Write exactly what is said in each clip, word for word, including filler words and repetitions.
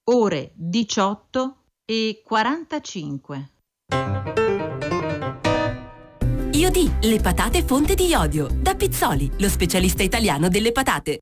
ore diciotto e quarantacinque. Io di le patate fonte di iodio, da Pizzoli, lo specialista italiano delle patate.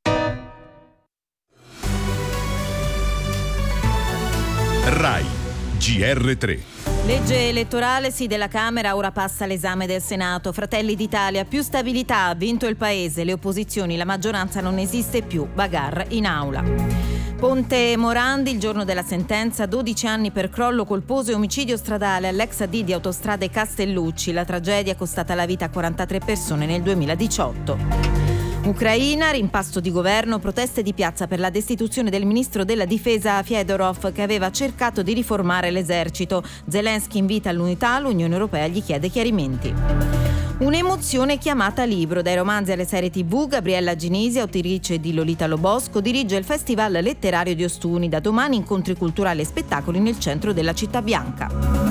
Rai G R tre. Legge elettorale sì della Camera, ora passa l'esame del Senato. Fratelli d'Italia, più stabilità, ha vinto il paese, le opposizioni, la maggioranza non esiste più, bagarre in aula. Ponte Morandi, il giorno della sentenza, dodici anni per crollo colposo e omicidio stradale all'ex A D di Autostrade Castellucci. La tragedia è costata la vita a quarantatré persone nel duemiladiciotto. Ucraina, rimpasto di governo, proteste di piazza per la destituzione del ministro della difesa Fedorov che aveva cercato di riformare l'esercito. Zelensky invita all'unità, l'Unione Europea gli chiede chiarimenti. Un'emozione chiamata libro, dai romanzi alle serie tivù. Gabriella Ginisi, autrice di Lolita Lobosco, dirige il Festival Letterario di Ostuni. Da domani incontri culturali e spettacoli nel centro della città bianca.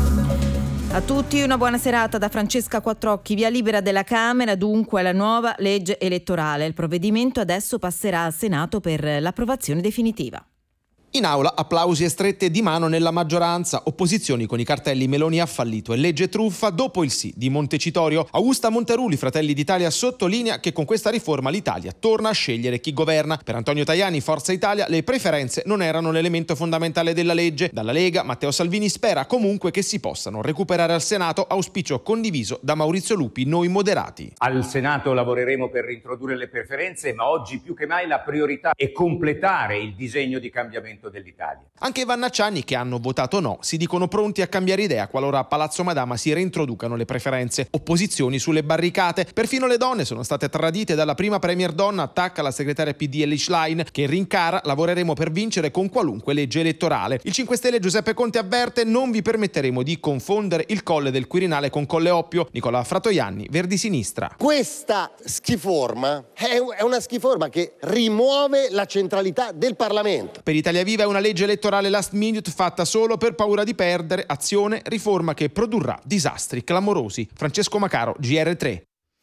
A tutti una buona serata da Francesca Quattrocchi. Via libera della Camera dunque alla nuova legge elettorale. Il provvedimento adesso passerà al Senato per l'approvazione definitiva. In aula applausi e strette di mano nella maggioranza, opposizioni con i cartelli Meloni ha fallito e legge truffa dopo il sì di Montecitorio. Augusta Monterulli, Fratelli d'Italia, sottolinea che con questa riforma l'Italia torna a scegliere chi governa. Per Antonio Tajani, Forza Italia, le preferenze non erano l'elemento fondamentale della legge. Dalla Lega, Matteo Salvini spera comunque che si possano recuperare al Senato, auspicio condiviso da Maurizio Lupi, Noi Moderati. Al Senato lavoreremo per reintrodurre le preferenze, ma oggi più che mai la priorità è completare il disegno di cambiamento dell'Italia. Anche i vannacciani, che hanno votato no, si dicono pronti a cambiare idea qualora a Palazzo Madama si reintroducano le preferenze. Opposizioni sulle barricate, perfino le donne sono state tradite dalla prima premier donna, attacca la segretaria P D Elly Schlein che rincara: lavoreremo per vincere con qualunque legge elettorale. Il cinque Stelle Giuseppe Conte avverte: non vi permetteremo di confondere il Colle del Quirinale con Colle Oppio. Nicola Fratoianni, Verdi Sinistra. Questa schiforma è una schiforma che rimuove la centralità del Parlamento. Per Italia Viva è una legge elettorale last minute fatta solo per paura di perdere. Azione, riforma che produrrà disastri clamorosi. Francesco Macaro, G R tre.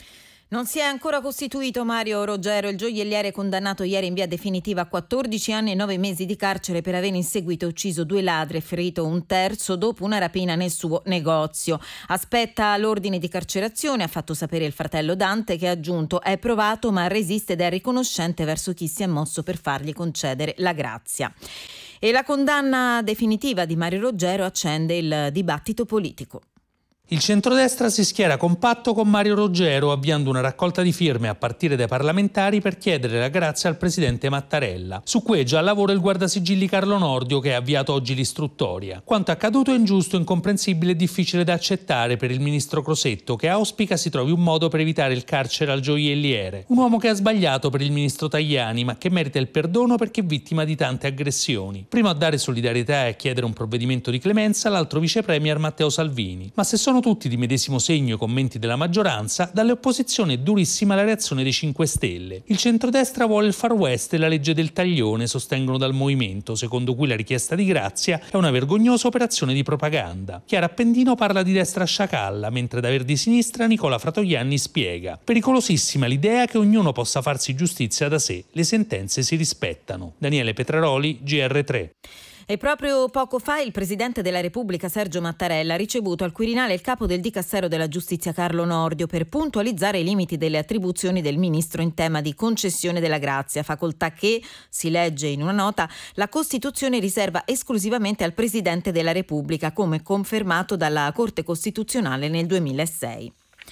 Non si è ancora costituito Mario Roggero, il gioielliere condannato ieri in via definitiva a quattordici anni e nove mesi di carcere per aver in seguito ucciso due ladri e ferito un terzo dopo una rapina nel suo negozio. Aspetta l'ordine di carcerazione, ha fatto sapere il fratello Dante, che ha aggiunto: è provato ma resiste ed è riconoscente verso chi si è mosso per fargli concedere la grazia. E la condanna definitiva di Mario Roggero accende il dibattito politico. Il centrodestra si schiera compatto con Mario Roggero, avviando una raccolta di firme a partire dai parlamentari per chiedere la grazia al presidente Mattarella. Su cui è già al lavoro il guardasigilli Carlo Nordio, che ha avviato oggi l'istruttoria. Quanto accaduto è ingiusto, incomprensibile e difficile da accettare per il ministro Crosetto, che auspica si trovi un modo per evitare il carcere al gioielliere. Un uomo che ha sbagliato per il ministro Tajani, ma che merita il perdono perché è vittima di tante aggressioni. Primo a dare solidarietà e a chiedere un provvedimento di clemenza l'altro vice premier Matteo Salvini. Ma se sono tutti di medesimo segno i commenti della maggioranza, dalle opposizioni è durissima la reazione dei cinque Stelle. Il centrodestra vuole il Far West e la legge del taglione, sostengono dal movimento, secondo cui la richiesta di grazia è una vergognosa operazione di propaganda. Chiara Appendino parla di destra sciacalla, mentre da Verdi Sinistra Nicola Fratoianni spiega: pericolosissima l'idea che ognuno possa farsi giustizia da sé, le sentenze si rispettano. Daniele Petraroli, G R tre. E proprio poco fa il Presidente della Repubblica Sergio Mattarella ha ricevuto al Quirinale il capo del Dicastero della Giustizia Carlo Nordio per puntualizzare i limiti delle attribuzioni del Ministro in tema di concessione della grazia, facoltà che, si legge in una nota, la Costituzione riserva esclusivamente al Presidente della Repubblica, come confermato dalla Corte Costituzionale nel duemilasei.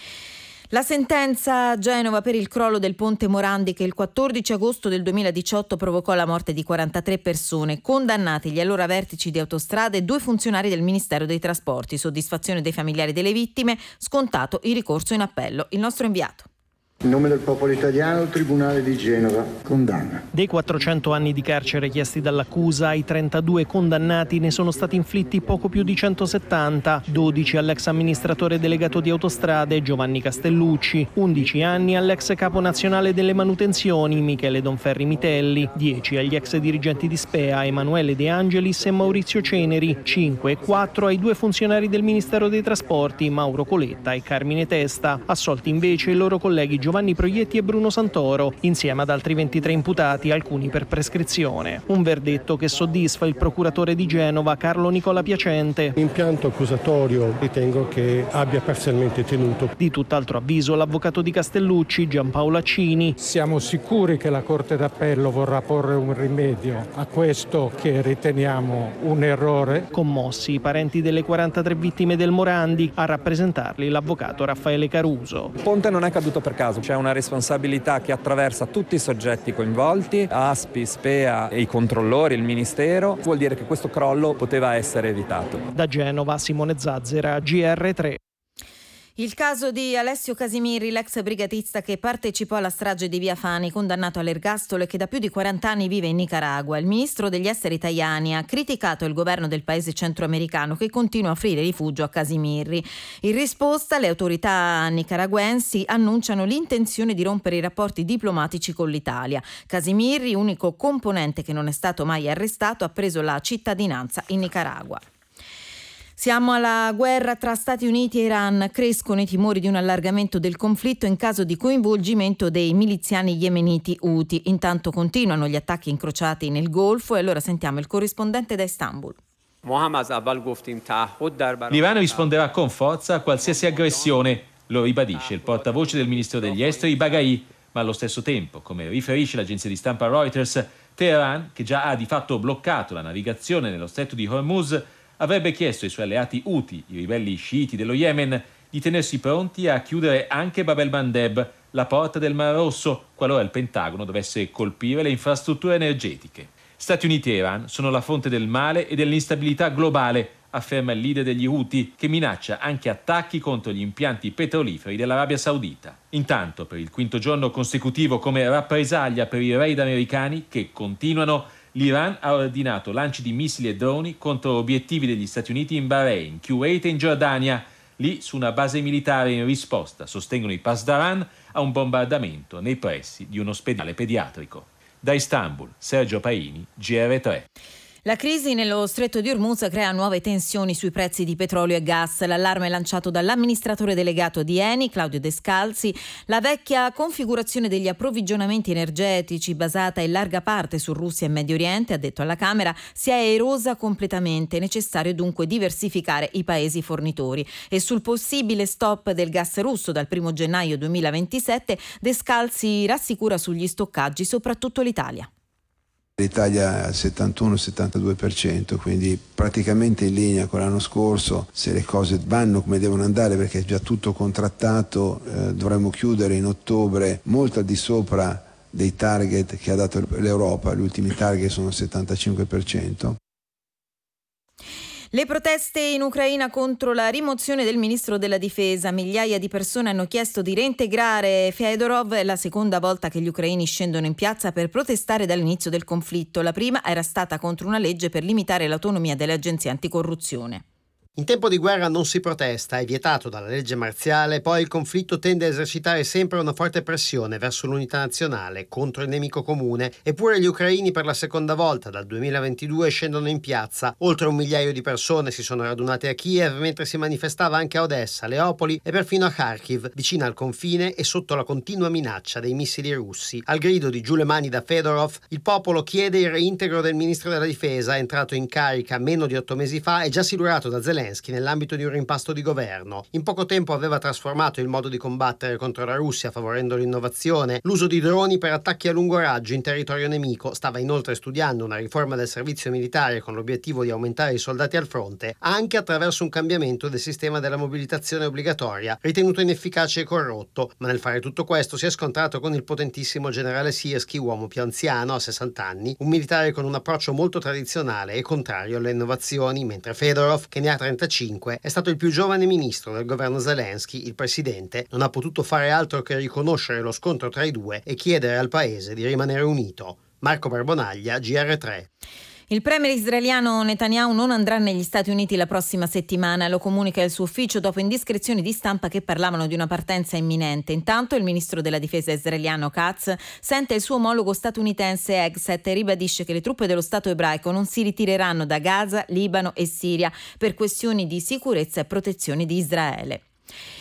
La sentenza a Genova per il crollo del ponte Morandi, che il quattordici agosto del duemiladiciotto provocò la morte di quarantatré persone, condannati gli allora vertici di Autostrade e due funzionari del Ministero dei Trasporti. Soddisfazione dei familiari delle vittime, scontato il ricorso in appello. Il nostro inviato. In nome del popolo italiano, il Tribunale di Genova condanna. Dei quattrocento anni di carcere chiesti dall'accusa, ai trentadue condannati ne sono stati inflitti poco più di centosettanta, dodici all'ex amministratore delegato di Autostrade Giovanni Castellucci, undici anni all'ex capo nazionale delle manutenzioni Michele Donferri Mitelli, dieci agli ex dirigenti di Spea Emanuele De Angelis e Maurizio Ceneri, cinque e quattro ai due funzionari del Ministero dei Trasporti Mauro Coletta e Carmine Testa, assolti invece i loro colleghi Giovanni Giovanni Proietti e Bruno Santoro, insieme ad altri ventitré imputati, alcuni per prescrizione. Un verdetto che soddisfa il procuratore di Genova, Carlo Nicola Piacente. L'impianto accusatorio ritengo che abbia parzialmente tenuto. Di tutt'altro avviso l'avvocato di Castellucci, Giampaolo Accini. Siamo sicuri che la Corte d'Appello vorrà porre un rimedio a questo che riteniamo un errore? Commossi i parenti delle quarantatré vittime del Morandi, a rappresentarli l'avvocato Raffaele Caruso. Il ponte non è caduto per caso, c'è una responsabilità che attraversa tutti i soggetti coinvolti, A S P I, SPEA e i controllori, il Ministero. Vuol dire che questo crollo poteva essere evitato. Da Genova, Simone Zazzera, G R tre. Il caso di Alessio Casimiri, l'ex brigatista che partecipò alla strage di Via Fani, condannato all'ergastolo e che da più di quaranta anni vive in Nicaragua. Il ministro degli esteri Tajani ha criticato il governo del paese centroamericano che continua a offrire rifugio a Casimiri. In risposta, le autorità nicaraguensi annunciano l'intenzione di rompere i rapporti diplomatici con l'Italia. Casimiri, unico componente che non è stato mai arrestato, ha preso la cittadinanza in Nicaragua. Siamo alla guerra tra Stati Uniti e Iran. Crescono i timori di un allargamento del conflitto in caso di coinvolgimento dei miliziani yemeniti Houthi. Intanto continuano gli attacchi incrociati nel Golfo e allora sentiamo il corrispondente da Istanbul. L'Iran risponderà con forza a qualsiasi aggressione, lo ribadisce il portavoce del ministro degli esteri Baghai, ma allo stesso tempo, come riferisce l'agenzia di stampa Reuters, Teheran, che già ha di fatto bloccato la navigazione nello stretto di Hormuz, avrebbe chiesto ai suoi alleati Houthi, i ribelli sciiti dello Yemen, di tenersi pronti a chiudere anche Bab el-Mandeb, la porta del Mar Rosso, qualora il Pentagono dovesse colpire le infrastrutture energetiche. Stati Uniti e Iran sono la fonte del male e dell'instabilità globale, afferma il leader degli Houthi, che minaccia anche attacchi contro gli impianti petroliferi dell'Arabia Saudita. Intanto, per il quinto giorno consecutivo come rappresaglia per i raid americani che continuano, l'Iran ha ordinato lanci di missili e droni contro obiettivi degli Stati Uniti in Bahrain, Kuwait e in Giordania, lì su una base militare in risposta, sostengono i Pasdaran, a un bombardamento nei pressi di un ospedale pediatrico. Da Istanbul, Sergio Paini, G R tre. La crisi nello stretto di Hormuz crea nuove tensioni sui prezzi di petrolio e gas. L'allarme è lanciato dall'amministratore delegato di Eni, Claudio Descalzi. La vecchia configurazione degli approvvigionamenti energetici, basata in larga parte su Russia e Medio Oriente, ha detto alla Camera, si è erosa completamente. È necessario dunque diversificare i paesi fornitori. E sul possibile stop del gas russo dal primo gennaio duemilaventisette, Descalzi rassicura sugli stoccaggi, soprattutto l'Italia. L'Italia al settantuno settantadue per cento, quindi praticamente in linea con l'anno scorso. Se le cose vanno come devono andare, perché è già tutto contrattato, eh, dovremmo chiudere in ottobre molto al di sopra dei target che ha dato l'Europa. Gli ultimi target sono il settantacinque per cento. Le proteste in Ucraina contro la rimozione del ministro della difesa. Migliaia di persone hanno chiesto di reintegrare Fedorov. È la seconda volta che gli ucraini scendono in piazza per protestare dall'inizio del conflitto. La prima era stata contro una legge per limitare l'autonomia delle agenzie anticorruzione. In tempo di guerra non si protesta, è vietato dalla legge marziale, poi il conflitto tende a esercitare sempre una forte pressione verso l'unità nazionale, contro il nemico comune, eppure gli ucraini per la seconda volta dal duemilaventidue scendono in piazza. Oltre un migliaio di persone si sono radunate a Kiev, mentre si manifestava anche a Odessa, Leopoli e perfino a Kharkiv, vicina al confine e sotto la continua minaccia dei missili russi. Al grido di giù le mani da Fedorov, il popolo chiede il reintegro del ministro della difesa, entrato in carica meno di otto mesi fa e già silurato da Zelensky nell'ambito di un rimpasto di governo. In poco tempo aveva trasformato il modo di combattere contro la Russia, favorendo l'innovazione, l'uso di droni per attacchi a lungo raggio in territorio nemico. Stava inoltre studiando una riforma del servizio militare con l'obiettivo di aumentare i soldati al fronte, anche attraverso un cambiamento del sistema della mobilitazione obbligatoria, ritenuto inefficace e corrotto. Ma nel fare tutto questo si è scontrato con il potentissimo generale Sirski, uomo più anziano, a sessanta anni, un militare con un approccio molto tradizionale e contrario alle innovazioni, mentre Fedorov, che ne ha trentacinque, è stato il più giovane ministro del governo Zelensky. Il presidente non ha potuto fare altro che riconoscere lo scontro tra i due e chiedere al paese di rimanere unito. Marco Barbonaglia, G R tre. Il premier israeliano Netanyahu non andrà negli Stati Uniti la prossima settimana, lo comunica il suo ufficio dopo indiscrezioni di stampa che parlavano di una partenza imminente. Intanto il ministro della difesa israeliano Katz sente il suo omologo statunitense Hegseth e ribadisce che le truppe dello Stato ebraico non si ritireranno da Gaza, Libano e Siria per questioni di sicurezza e protezione di Israele.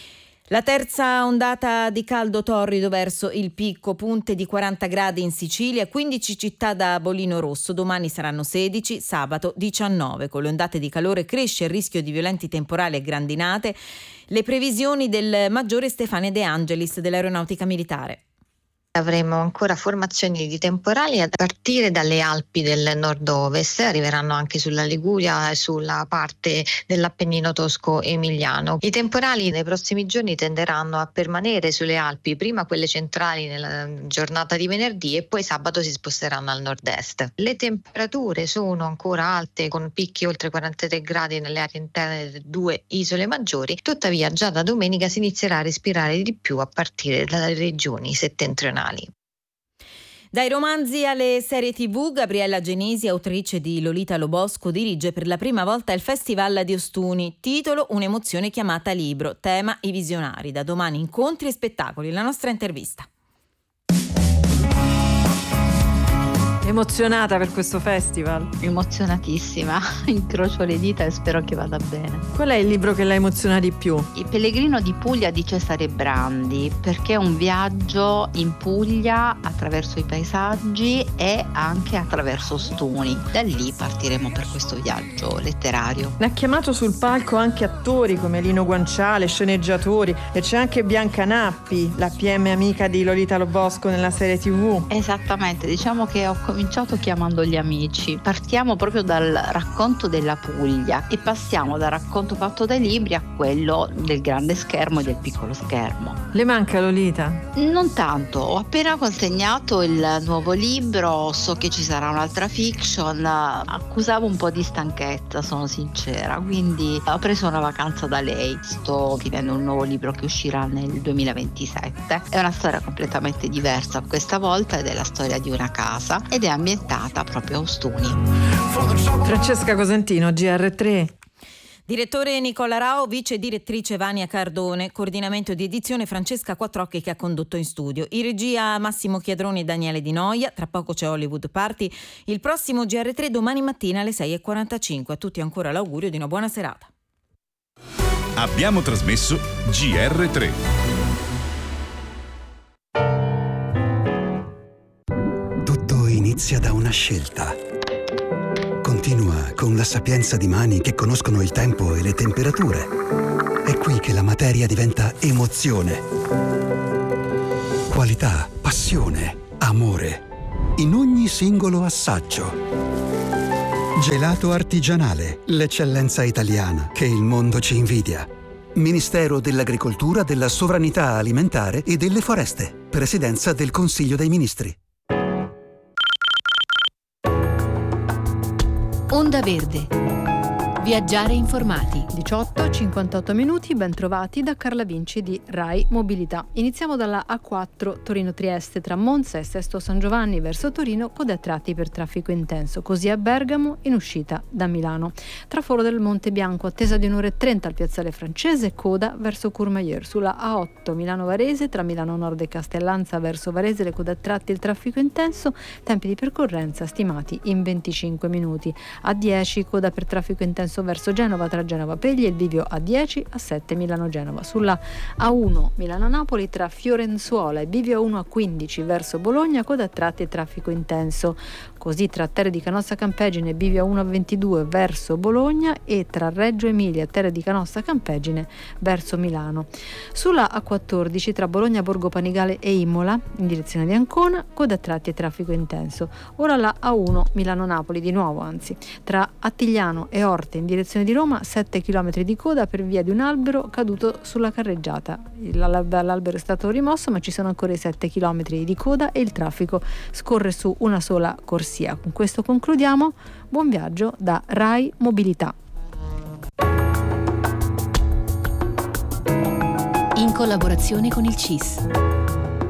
La terza ondata di caldo torrido verso il picco, punte di quaranta gradi in Sicilia, quindici città da bollino rosso, domani saranno sedici, sabato diciannove. Con le ondate di calore cresce il rischio di violenti temporali e grandinate. Le previsioni del maggiore Stefania De Angelis dell'Aeronautica Militare. Avremo ancora formazioni di temporali a partire dalle Alpi del nord-ovest, arriveranno anche sulla Liguria e sulla parte dell'Appennino tosco-emiliano. I temporali nei prossimi giorni tenderanno a permanere sulle Alpi, prima quelle centrali nella giornata di venerdì e poi sabato si sposteranno al nord-est. Le temperature sono ancora alte con picchi oltre quarantatré gradi nelle aree interne delle due isole maggiori, tuttavia già da domenica si inizierà a respirare di più a partire dalle regioni settentrionali. Dai romanzi alle serie tivù, Gabriella Genisi, autrice di Lolita Lobosco, dirige per la prima volta il Festival di Ostuni. Titolo: Un'emozione chiamata libro. Tema: i visionari. Da domani incontri e spettacoli. La nostra intervista. Emozionata per questo festival? Emozionatissima, incrocio le dita e spero che vada bene. Qual è il libro che la emoziona di più? Il Pellegrino di Puglia di Cesare Brandi, perché è un viaggio in Puglia attraverso i paesaggi e anche attraverso Ostuni. Da lì partiremo per questo viaggio letterario. Ne ha chiamato sul palco anche attori come Lino Guanciale, sceneggiatori, e c'è anche Bianca Nappi, la P M amica di Lolita Lobosco nella serie tivù. Esattamente, diciamo che ho cominciato chiamando gli amici. Partiamo proprio dal racconto della Puglia e passiamo dal racconto fatto dai libri a quello del grande schermo e del piccolo schermo. Le manca Lolita? Non tanto, ho appena consegnato il nuovo libro, so che ci sarà un'altra fiction, accusavo un po' di stanchezza, sono sincera, quindi ho preso una vacanza da lei. Sto finendo un nuovo libro che uscirà nel duemilaventisette, è una storia completamente diversa questa volta ed è la storia di una casa ed è ambientata proprio a Ostuni. Francesca Cosentino, G R tre. Direttore Nicola Rao, vice direttrice Vania Cardone, coordinamento di edizione Francesca Quattrocchi che ha condotto in studio. In regia Massimo Chiadroni e Daniele Di Noia, tra poco c'è Hollywood Party. Il prossimo G R tre domani mattina alle sei e quarantacinque. A tutti ancora l'augurio di una buona serata. Abbiamo trasmesso G R tre. Inizia da una scelta. Continua con la sapienza di mani che conoscono il tempo e le temperature. È qui che la materia diventa emozione. Qualità, passione, amore. In ogni singolo assaggio. Gelato artigianale, l'eccellenza italiana che il mondo ci invidia. Ministero dell'Agricoltura, della Sovranità Alimentare e delle Foreste. Presidenza del Consiglio dei Ministri. Onda Verde. Viaggiare informati. diciotto e cinquantotto minuti, ben trovati da Carla Vinci di Rai Mobilità. Iniziamo dalla A quattro Torino-Trieste tra Monza e Sesto San Giovanni verso Torino, code a tratti per traffico intenso, così a Bergamo in uscita da Milano. Traforo del Monte Bianco, attesa di un'ora e trenta al piazzale Francese, coda verso Courmayeur. Sulla A otto Milano-Varese tra Milano Nord e Castellanza verso Varese, le code a tratti, il traffico intenso, tempi di percorrenza stimati in venticinque minuti. A dieci coda per traffico intenso verso Genova tra Genova Pegli e il bivio A dieci, A sette Milano-Genova. Sulla A uno Milano-Napoli tra Fiorenzuola e bivio A uno A quindici verso Bologna, coda a tratti e traffico intenso. Così tra Terre di Canossa Campegine e bivio A uno A ventidue verso Bologna e tra Reggio Emilia e Terre di Canossa Campegine verso Milano. Sulla A quattordici tra Bologna Borgo Panigale e Imola in direzione di Ancona, coda a tratti e traffico intenso. Ora la A uno Milano-Napoli di nuovo, anzi, tra Attigliano e Orte in direzione di Roma, sette chilometri di coda per via di un albero caduto sulla carreggiata. L'albero è stato rimosso, ma ci sono ancora i sette chilometri di coda e il traffico scorre su una sola corsia. Con questo concludiamo. Buon viaggio da Rai Mobilità. In collaborazione con il C I S.